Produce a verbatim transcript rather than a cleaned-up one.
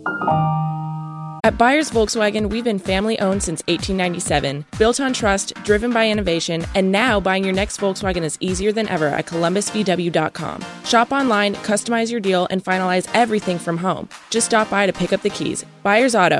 At Byers Volkswagen, we've been family-owned since eighteen ninety-seven, built on trust, driven by innovation, and now buying your next Volkswagen is easier than ever at columbus v w dot com. Shop online, customize your deal, and finalize everything from home. Just stop by to pick up the keys. Byers Auto.